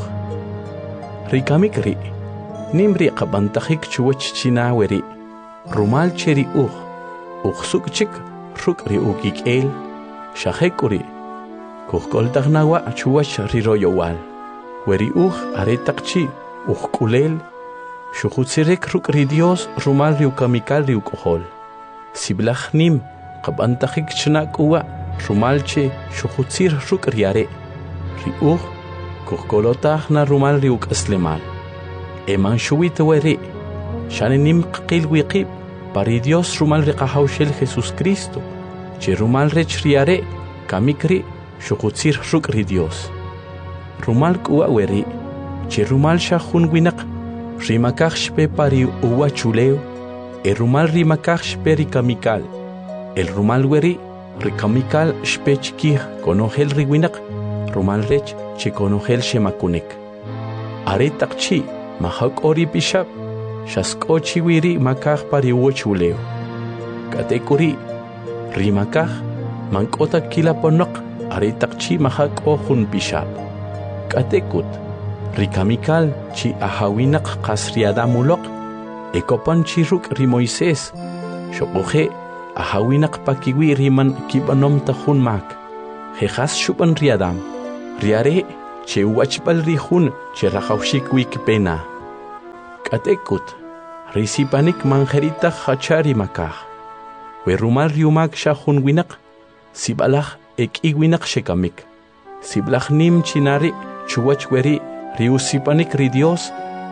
rikamik ri nimri qabantajik chuwach chinaweri rumal cheri uj uqsukchik ruk ri ukik'el shajekuri kujkoltajnawa chuwach ri royowal weri uj are taqchi uj k'ulel shujutzirek ruk ri Dios rumal ri ukamikal ri uk'ojol siblaj nim qabantajik chnak'uwa rumal che shujutzir ruk riare ri uj kujkolotajna rumal ri uk'aslemal eman shuwit weri shani nim qil wiqib pari Dios rumal ri qahawshel Jesucristo che rumal rech riare kamikri shujutzir ruk ri Dios rumal k'uwa weri che rumal shajun winaq rimakaj shpe pari uwa chuleo e rumal rimakaj shpe ri kamikal el rumal weri ri kamikal shpe chkij konojel ri winaq rumal rech che konojel shemakunek are taqchi mahak ori bishab shaskochi wiri makaj pari uwa katekuri rimakaj mankota kila ponok are taqchi mahak ojun bishab katekut rikamikal chi ahawinaq qasriada mulok ekopan chiruk ri Moisés shokuje ahawinak pakiwi riman kibanom tahun mak jejas shuban riadam riare che wachbal rihun che rahawshik wikipena katekut risipanik manjerita hachari makah we rumal riumak shahun winak sibalach ek iwinak shekamik siblach nim chinari chuwach weri riusipanik ri Dios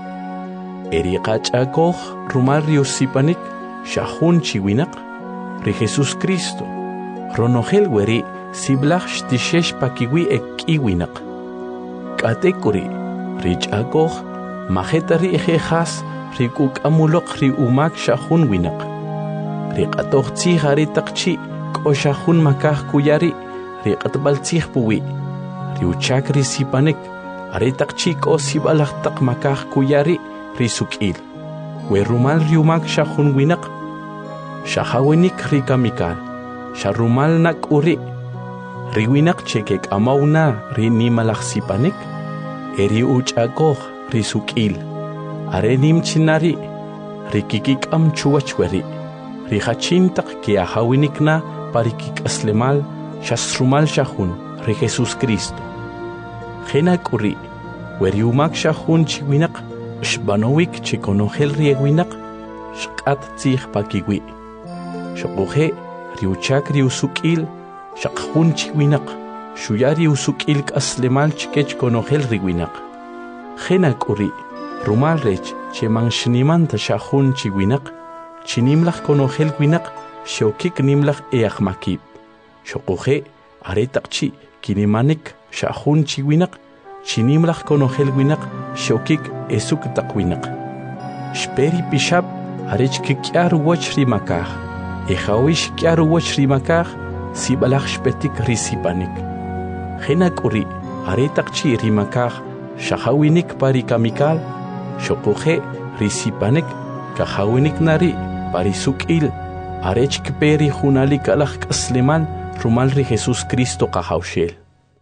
eri qachakoh rumal riusipanik shahun chiwinak ri Jesus Cristo ronogel weri siblach shtishesh pakiwi ek iwinak katekuri richakoh majetari ejejas rikuk amulok ri umak shahun winak riqatoh tzihari takchi koshahun makah kuyari riqatbal tzih puwi riuchak risipanik ari takchi ko sibalach tak makah kuyari risukil we rumal riumak shahun winak shahawinik rikamikal sharumal nak uri riwinak chekek amauna rinimalach sipanik eri uchakoh risukil arenim chinari rikikik am chuwachweri rihachintak ke ahawinikna parikik aslemal shasrumal shahun ri Jesus Cristo jenak uri weriumak shahun chiwinak shbanowik chikonohel riewinak shqat tzih pakiwi shoqoje riuchak riusukil shaqhun chiwinak shuyari usukil aslemal chikech konohel riwinak jenak uri rumal rech cheman shnimanta shahun chiwinak chinimlach konohel winak shokik nimlach eachmakib shoqoje aretaqchi kinimanik shahun chiwinak chinimlach konohel winak shokik esuk taqwinak shperi pishab arech kikyar wachri makah ehawish kyar wachri makah sibalach shpetik risipanik jenak uri aretaqchi rimakah shahawinik parikamikal shoqoje risipanik kahawinik nari parisukil arech kperi hunalik alach kasleman rumal ri Jesus Cristo kahawshel.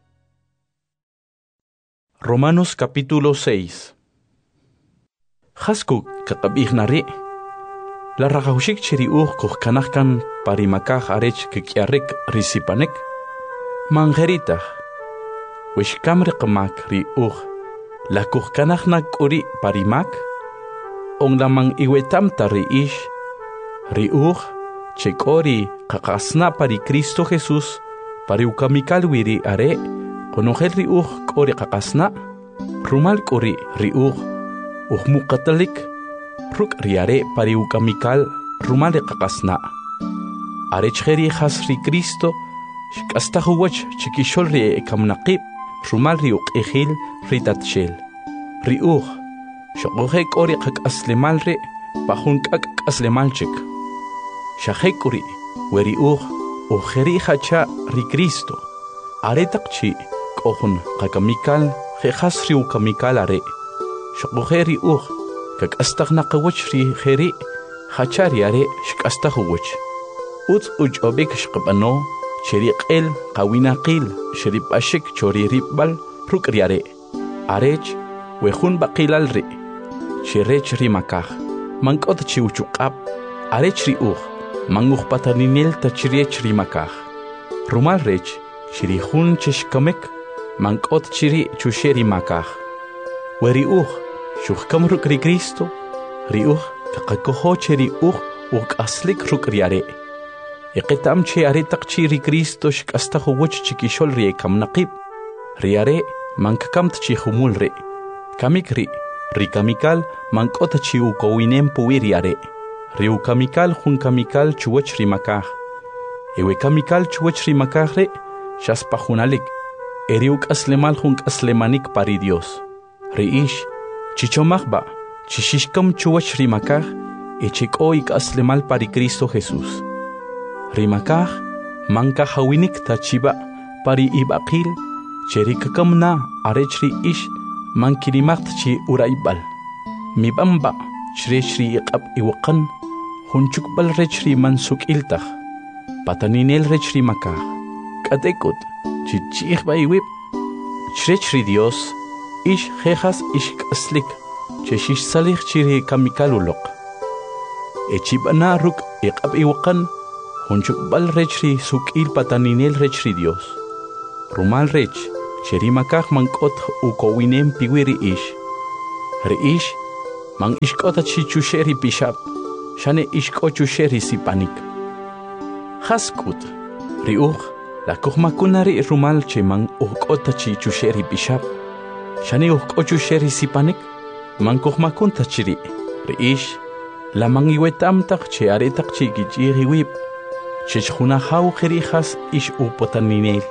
Romanos capítulo seis. Hasku kakabih nari la rahawshik chiri uh kuh kanahkan parimakah arech kikyarek risipanek mangeritah wish kamri qamak ri uh la kuh kanahnak uri parimak ong lamang iwetam tari ish riuh chekori kakasna pari Cristo Jesus pari ukamikal wiri are konohel riuh kori kakasna rumal kori riuh uh mukatalik ruk riare pari ukamikal rumal kakasna are cheri khas ri Cristo shkasta huwach chikishol ri kamnaqib rumal riuq ehil ritatshel riuh shoqoje kori qak aslemal re pahun kak aslemal chik shahekuri weri uh ujeri hacha ri Cristo aretaqchi kohun qakamikal khas ri ukamikal are shoqoje ri uh kak astagna qawach ri kheri hacha ri are shkasta huwach ut uj obek shqbano cheri qel qawinaqil sheri pashik chori ribal ruk ri are arech wehun baqilal ri Shirech rimakah, mankot chiuchukap, arech riuch, manguch pataninil tachiriech rimakah. Rumal rech, shirihun chishkamek, mankot chiri chusheri makah. Weriuch, shuchkam ruk ri Cristo, riuch, kakakoho cheri uch, uk aslik ruk riare. Eketam che aretak chiri Cristo shkastahu wuch chikishol rie kam naqib. Riare, mankakam tchihumul re. Kamik ri. Rikamikal mankot chiu kowinem puiriare. Riu kamikal hun kamikal chuwach rimakah. Ewe kamikal chuwach rimakah re shas pahunalik. Eriuk aslemal hun aslemanik pari Dios. Reish chichomachba chishishkam chuwach rimakah echikoik aslemal pari Cristo Jesus. Rimakah manka hawinik tachiba pari ibaqil cherikakam na arechri ish mankirimacht chi uraibal mi bamba shri shri iqab iwaqan hunchukbal rechri mansuk iltah pataninel rechri makah katekut chichih baiwib shri Dios ish jejas ish kaslik cheshish salih chiri kamikalulok echibana ruk iqab iwaqan Honchukbal rechri sukil pataninel rechri Dios. Rumal rech, cherimakaj mankot ukowinem piwiri ish. Re ish, man ishkota chichusheri pishap, shane ishkochusheri sipanik. Haskut, riuch, la kohmakunari rumal che man ukota chichusheri pishap, shane ukkochusheri sipanik, man kohmakunta chiri, re ish, la mangiwetamtak che aretak chikichiri wip, chechuna hau kerijas ish upotaninel.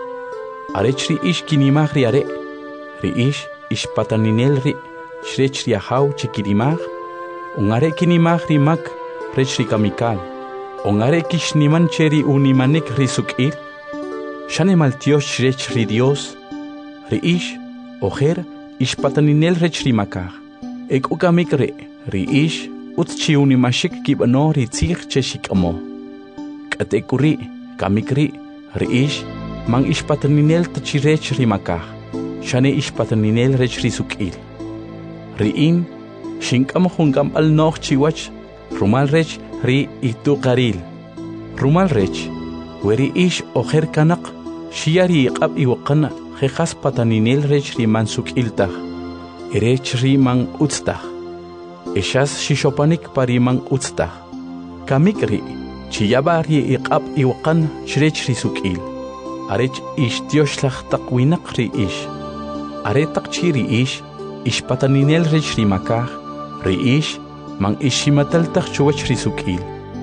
Arechri ish kinimagri are, ri ish ish pataninel ri, shrechri ahau chikirimag, ungare kinimagri mak, rechri kamikal, ungare kishniman cheri unimanek risukir, shane maltios shrechri Dios, ri ish, ojer ish pataninel rechri makar, ek ukamik re, ri ish, utchi unimashik kibano ri tzir cheshikamo. Katekuri, kamikri, ri ish, man ish pataninel tachirech rimakah, shane ish pataninel rech risukil. Riin, shinkam hungam al noch chiwach, rumal rech ri itu karil. Rumal rech, weri ish oher kanak, shiari iqab iwaqan, jejas pataninel rech riman sukiltah, erech riman utstah. Eshas shishopanik pariman utstah. Kamikri, chiyabari iqab iwaqan shrech risukil. Arech ish dioshlach takwinak ri ish. Are takchiri ish, ish pataninel rech rimakah, ri ish, man ishimatal tak chuwach risukil.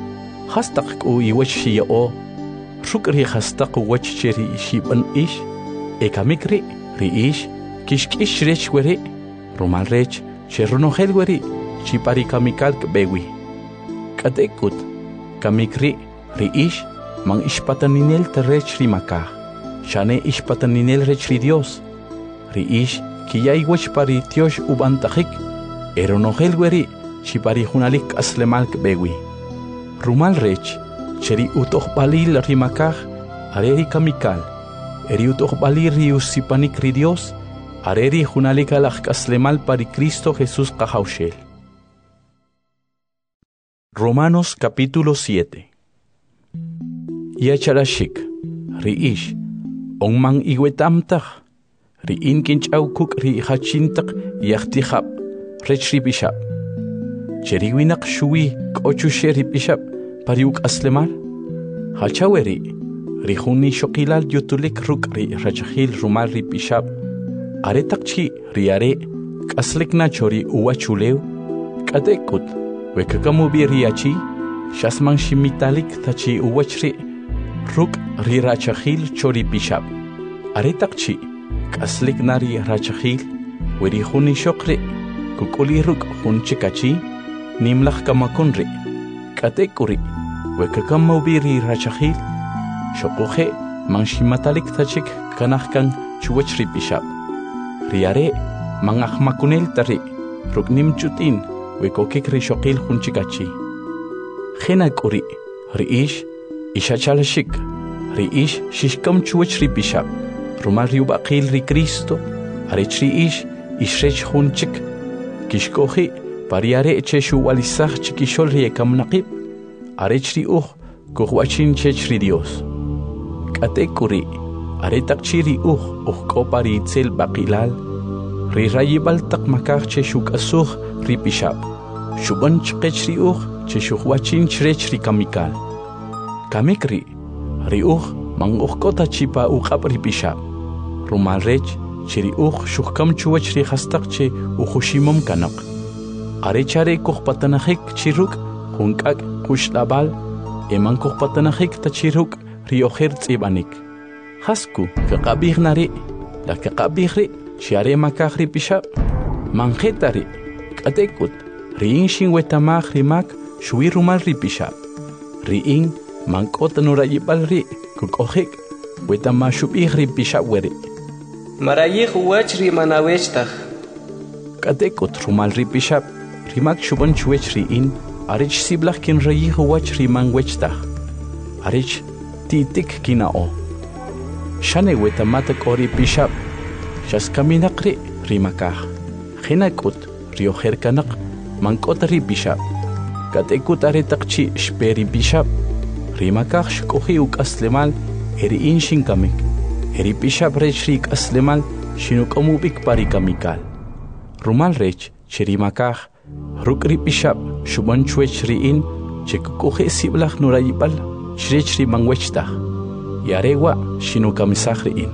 Hastak ku iwach shiyao, ruk ri hastak wach cheri ishiban ish, ekamikri, ri ish, kishkish rech weri, rumal rech, cherunohel weri, chipari kamikal kbewi. Katekut, kamikri, ri ish, man ish pataninel terech rimakah. Shane ish pataninel rechri Dios. Ri ish kiyay wach pari tiosh ubantahik. Eronogel weri chipari hunalik aslemal kbewi. Rumal rech cheri utoh balil rimakah areri kamikal. Eri utoh balir ri usipanik ri Dios. Areri hunalik alak aslemal pari Cristo Jesús kahaushel. Romanos capítulo siete. Yacharashik, ri ish, ongmang iwetamtach, ri inkinch aukuk ri hachintak yachtihab, rechri bishab. Cheriwinak shui kochushe ri bishab, pariuk aslemal. Hachaweri, ri huni shokilal yutulik ruk ri rachahil rumal ri bishab. Aretakchi ri are, kaslik nachori uwachuleu, kadekut, wekakamubi riachi, shasman shimitalik tachi uwachri, ruk ri rachahil chori bishab. Aretakchi, kaslik nari rachahil, weri huni shokri, kukuli ruk hun chikachi, nimlach kamakunri, katekuri, wekakamubi ri rachahil, shokuhe, manshimatalik tachik kanahkan chuwachri bishab. Riare, mangahmakunel tari, ruk nimchutin, wekokik ri shokil hun chikachi. Khenakuri, ri ish, ishachalashik, ri ish shishkam chuwach ri bishab, rumal ri ubaqil ri Cristo, arech ri ish, ishrech hunchik, kishkohi, pariare cheshu walisach chikishol ri ekam naqib, arech ri uh, kuhwachin chech ri Dios. Katekuri, aretakchi ri uh, uh kopari itzel baqilal, ri rayibal tak makar cheshu kasuh ri bishab, shuban chkech ri uh, cheshu huachin chrech ri kamikal. Kamikri, ri uh, manguh kota chipa uqab ri bishab. Rumal rech, chiri uh, shuhkam chuwach ri hastak che uhushimam kanak. Arechare kuh patanahik chiruk, hunkak kushlabal, eman kuh patanahik ta chiruk ri oher tsibanik. Hasku, kakabih nari, la kakabih ri, shiare makah ri bishab. Manjetari, katekut, riin shin wetamah ri mak, shui rumal ri bishab. Riin, mankota nurayibal ri, kukohik, wetamashub ihri bishab weri. Marayih wach ri manawechtaj. Katekut rumal ri bishab, rimak shuban chuech riin, arich siblach kin rayih wach ri man wechtaj. Arich titik kinao. Shane wetamatak ori bishab, shas kaminakri rimakah. Khinakut rioher kanak, mankota ri bishab. Katekut aretakchi shperi bishab. rimakaj shkohi uk aslemal eri inshin kamik eri pishab rech rik aslemal shinuk omubik pari kamikal rumal rech cherimakaj ruk ri pishab shuban chwech riin chekukohi siblach nurayibal shrech ri mangwechtaj yarewa shinukamisaj riin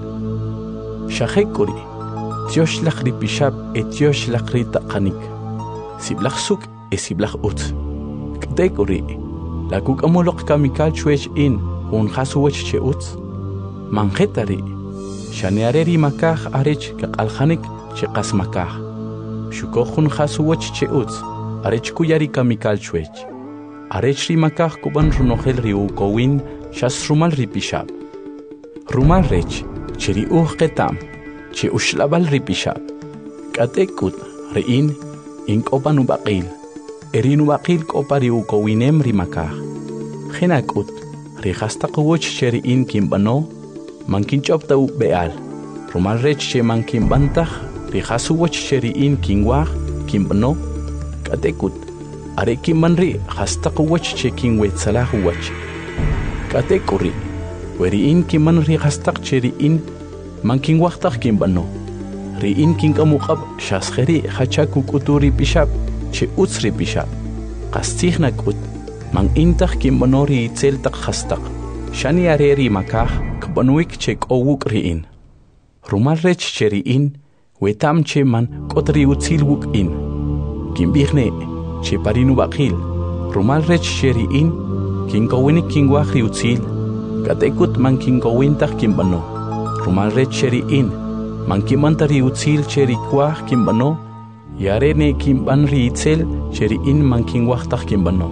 shahekuri tiosh ri pishab et tiosh ri taqanik siblach suk e siblach ut kdekuri la kuk amolok kamikal chwech in un khasuwech che ut manjetari shaneareri makaj arech kaqalkhanik che qasmakaj shukokhun khasuwech che ut arech kuyari kamikal chwech arech ri makaj kuban runojel riu kowin shas rumal ri pishab rumal rech cheri uh qetam che ushlabal ri pishab katekut riin inkopan ubaqil erin ubaqil kopari ukowinem ri makaj khinakut ri khastaqwoch cheri in kimbano mankin chopta u beal rumal rech che mankin bantaj ri khasuwoch cheri in kingwaj kimbano katekut are kimmanri khastaqwoch che kingwetsalah wach katekuri weri in kimman ri khastaq cheri in mankin waqtaj kimbano ri in kinkamuqab shaskheri khachaku kuturi pishab che utsri pishab qastijna kut man intaj kimbanori itzeltaq khastaq shani areri makaj kbanuik che kowuk riin rumal rech cheri in wetam che man kotri utzil wuk in kimbihne che parinu baqil rumal rech cheri in kinkowinik kingwaj ri utzil katekut man kinkowintaj kimbano rumal rech cheri in man kimantari utzil cheri kwaj kimbano yarene kimban ri itzel cheri in man kingwajtaj kimbano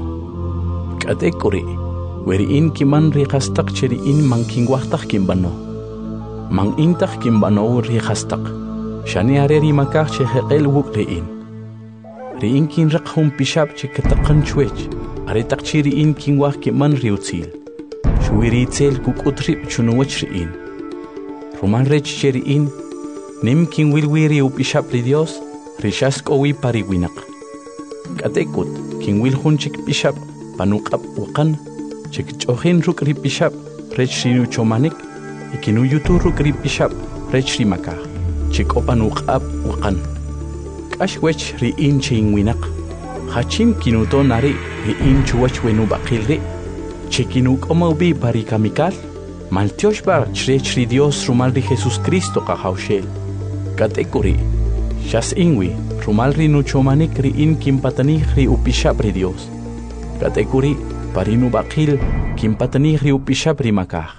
katekuri weri in kiman ri khastaq cheri in man kingwajtaj kimbano man intaj kimbano ri khastaq shani areri makaj che heqel wuk ri in ri in kin raqhum pishab che kataqan chwech are taq cheri in kingwaj kiman ri utzil shwiri itzel kukutri chunuwach ri in rumal rech cheri in nim kin wilwiri upishab ri Dios rishas kowi pariwinak katekut kin wil hunchik pishab panuqab uqan chik ch'ojin ruk ri pishab rech rinu chomanik ikinu yutu ruk ri pishab rech ri makaj chik opanuqab uqan kash wech ri in chin winak hachin kinuto nari ri in chuwach wenu baqil ri chikinu komaubi parikamikal maltiosh bar chrech ri Dios rumal ri Jesus Cristo qahawshel katekuri shas inwi rumal ri nuchomanik ri in kimpatanih ri upishab ri Dios katekuri parinu baqil kimpatanih ri upishab ri makaj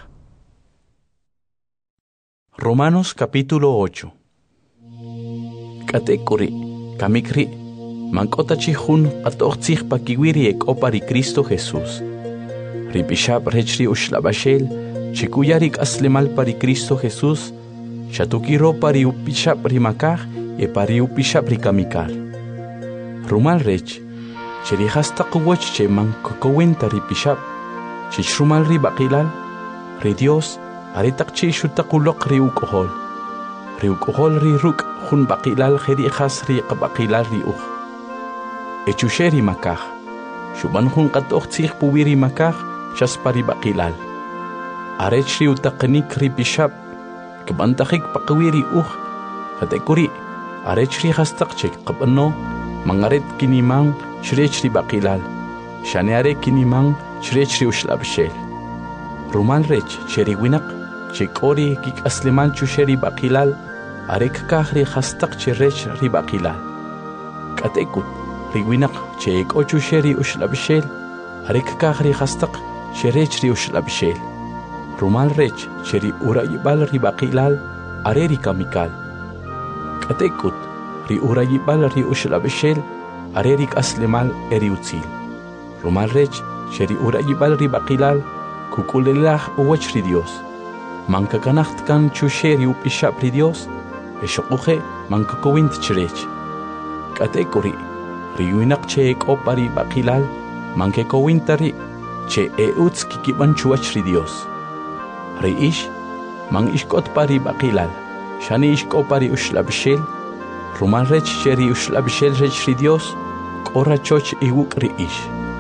Romanos capítulo ocho katekuri kamikri mankota chihun qatoqtzij pakiwiri ekopa ri Cristo Jesús ri pishab rech ri ushlabashel chikuyarik aslemal pari Cristo Jesús chatukiro pari upishab ri makaj e pari upishab ri kamikal rumal rech cheri hastaq woch che man kokowenta ri pishab chishrumal ri baqilal ri Dios aritaq chi shutaquloq ri ukohol ri ukohol ri ruk hun baqilal kheri khas ri qabaqilal ri uj echusheri makaj shuban hun qatoqtzij puwiri makaj chas pari baqilal arech ri utaqnik ri pishab kbantajik paqwiri uj katekuri arech ri hastaq chek qabano mangaret kiniman shrech ri baqilal shaneare kiniman shrech ri ushlabshel rumal rech cheri winak chekori kik asleman chusheri baqilal arek kaj ri hastaq cherech ri baqilal katekut ri winak chek ochusheri ushlabshel arek kaj ri hastaq cherech ri ushlabshel rumal rech cheri urayibal ri baqilal areri kamikal katekut ri urayibal ri ushlabshel areri aslemal eri utzil rumal rech cheri urayibal ri baqilal kukulelah uwach ri Dios mankakanacht kan chusheri upishab ri Dios eshoquje mankakowint chirech katekuri ri winak che ekopari baqilal mankekowintari che eutz kikiban chuwach ri Dios ri ish man ishkot pari baqilal shani ishkopari ushlabshel rumal rech cheri ushlabshel rech ri Dios qora choch iwuk ri ish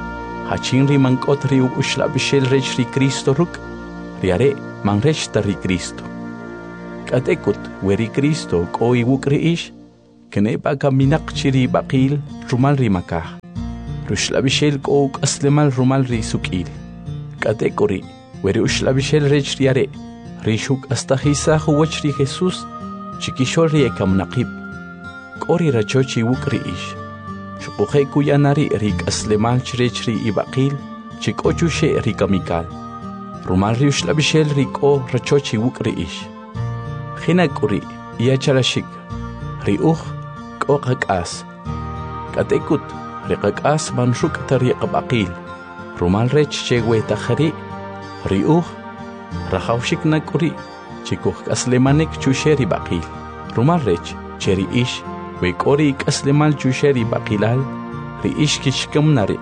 hachin ri mankot ri ushla bishel rech ri Cristo ruk riare man rech ri Cristo katekut weri Cristo koi wukri ish kene ba kaminak chiri baqil rumal ri makah rushla bishel ko aslemal rumal ri sukil katekori weri ushla bishel rech riare rishuk astahisa huwach ri Jesus chikishol ri ekamnaqib kori rachochi wukri ish shuqukhe kuyanari rik aslemal chirechri ibaqil chikochu she rikamikal rumal ri ushla bishel riko rachochi wukri ish khina kuri iyachalashik ri ukh koqakas katekut riqakas manshuk tariq baqil rumal rech chewe takhari ri ukh rakhawshik nakuri chikuh aslemanik chusheri baqil rumal rech cheri ish ويكوري كأسلمال جوشري باقيلال ريش كشكم ناري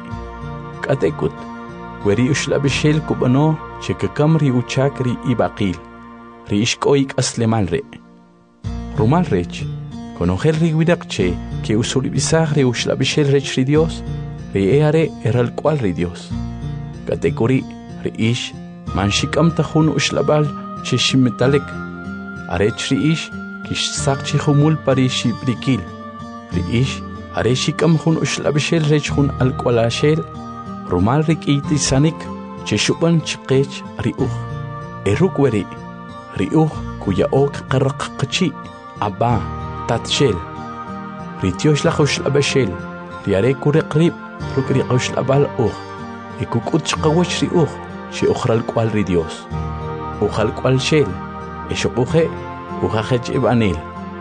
كاتيكوت وري أشلا بشيل كوبانو شككم ري وشاك ري إباقيل ريش كوي كأسلمال ري رومال ريش كونو خير ري ويدقشي كي أسولي بساخ ري أشلا بشيل ريش ري ديوس ري إياري إرال كوال ري ديوس كاتيكوري ريش مانشيكم تخون أشلا بال ششمتالك أريش ريش kish sakchi khumul parishi brikil riish areshi kam khun ushlabshel rech khun alqolashel rumal rikiti sanik chishuban chiqech riuh eruk weri riuh kuya ok qarq qachi aba tatshel rityosh la khushlabshel riare kure qrib rukri qushlabal uh ikukut chqawch riuh shi ukhral qwal ridios ukhal qwal shel eshuqhe Ujajech Ebanel,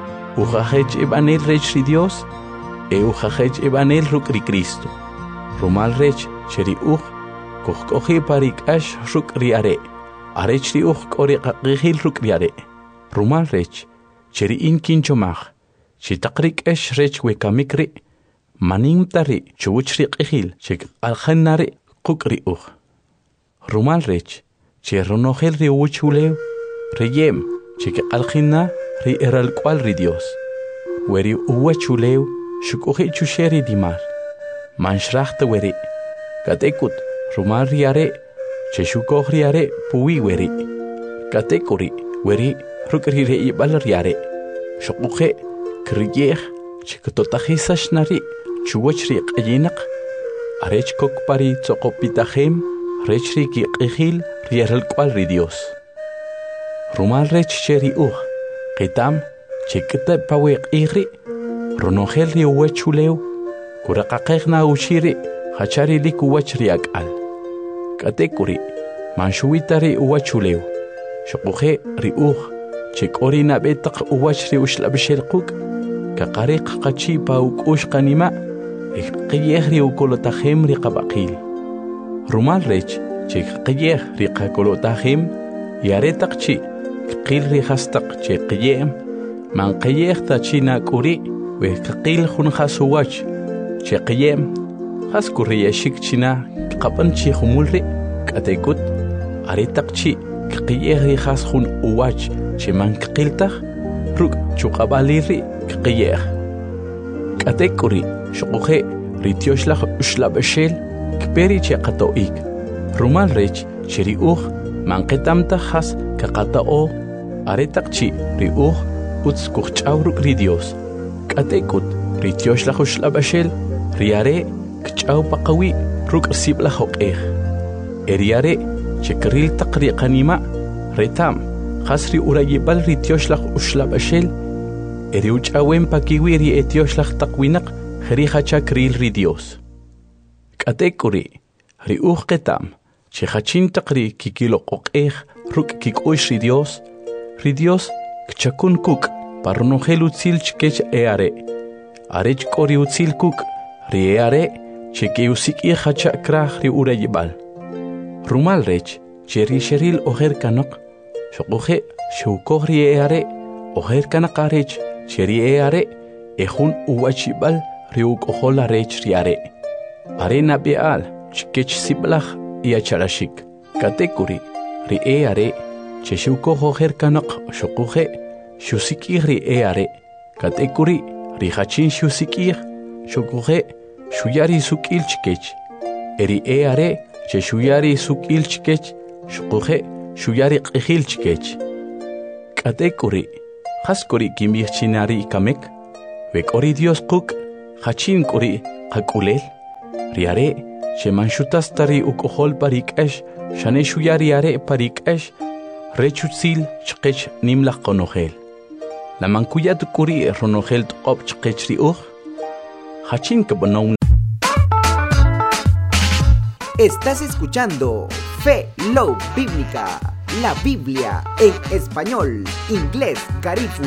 Ujajech Ebanel rech ri Dios, e Ujajech Ebanel rukri Cristo. Rumal rech cheri uj, kuhkohi parik ash rukri are, arech ri uj kori qaqihil rukri are. Rumal rech cheri in kinchomach, chitakrik ash rech wekamikri, manim tari chuchri qihil chek alkhanare kukri uj. Rumal rech cherronohel ri uchuleu, reyem. Chike alkhina ri eral kwal ri Dios. Weri uwa chuleu shukuhi chusheri dimar. Manshrachta weri. Katekut rumal riare cheshukoh riare pui weri. Katekuri weri rukri re ibal riare. Shukuhe kriyeh chikatotahisash nari chuwach ri qayinak. Arech kokpari tsokopitachem rechri ki qihil ri eral kwal ri Dios. Rumal rech cheri uj, qitam chikita pawiq igri, ronogel ri uwachuleu, kuraqaqeqna ushiri, hachari lik uwachri akal. Katekuri, manshuita ri uwachuleu, shukuhe ri uj, chikori nabetaq uwachri ushlabishel quk, kaqariq qachi pa ukush qanima, iqiyeh ri ukolotajem ri qabaqil. Rumal rech, chik qiyeh ri qakolotajem, yaretaqchi, qil ri hastaq che qiyem man qiyeh ta china kuri we qil khun khasuwach che qiyem khas kuri yashik china qapan chi khumulri katekut aretaqchi qiyeh ri khas khun uwach che man qiltaq ruk chuqabaliri qiyeh katekuri shuqhe rityoshlah ushlabashel kperi che qatoik rumal rech chiri uj man qitamta khas kaqatao aretaqchi ri uj uts kuch'awruk ri Dios k'atekut ri tyoshla xushlabashel riare kch'aw paqawi ruk sibla joq'ej eriare chekril taqri qanima retam khas ri urayibal ri tyoshla xushlabashel eri uch'awen pakiwi ri etyoshla taqwinaq khri khachakril ri Dios k'atekuri ri uj qetam che khachin taqri kikilo qoq'ej ruk kik'ush ri Dios ri Dios kchakun kuk parnogel utzil chkech eare arech kori utzil kuk ri eare cheke usiki khacha kraj ri urayibal rumal rech cheri sheril oher kanok shoqoje shukoj ri eare oher kanakarech cheri eare ejun uwachibal ri ukohola rech ri are arena beal chkech siblaj iachalashik katekuri ri eare cheshuko hoher kanaq shuquje shusiki ri eare katekuri ri hachin shusiki shukuje shuyari sukil chkech eri e are che shuyari suk ilchkech shquhe shuyari qihilchkech kate kuri khas kuri kimichinari kamek vekori Dios quk hachin kuri qakulel riare che manshutas tari ukohol parikesh shane shuyari are parikesh rechutsil chqech nimla qonogel la mankuyat kuri ronogel tqop chqech riuh hachin kabonon. Estás escuchando Fe Love Bíblica, la Biblia en español, inglés, garífuna.